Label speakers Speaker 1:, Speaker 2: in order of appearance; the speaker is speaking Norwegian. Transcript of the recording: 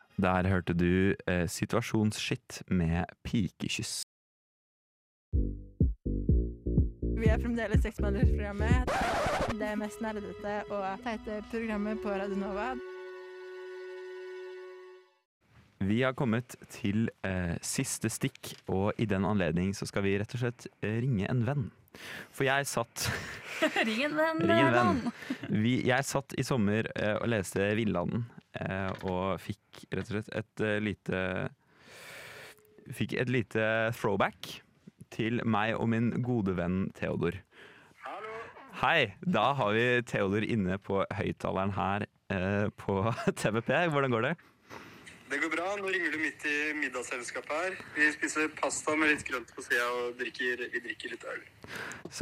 Speaker 1: Der hørte du situasjonsskitt med pikekyss.
Speaker 2: Vi er fremdeles seksmånedersprogrammet. Det mest nerdete og teite programmet på Radio Nova.
Speaker 1: Vi har kommet til siste stikk, og i den anledning så skal vi rett og slett ringe en venn. For jeg satt
Speaker 3: Ring en venn.
Speaker 1: Ring en venn. Jeg satt i sommer og leste Villanden, og fikk rett og slett et lite throwback til meg og min gode venn Theodor.
Speaker 4: Hallo.
Speaker 1: Hei, da har vi Theodor inne på høyttaleren her på TVP. Hvordan går det?
Speaker 4: Det går bra. Nå ringer du midt i middagsselskapet her. Vi spiser pasta med litt grønt på siden og vi drikker litt øl.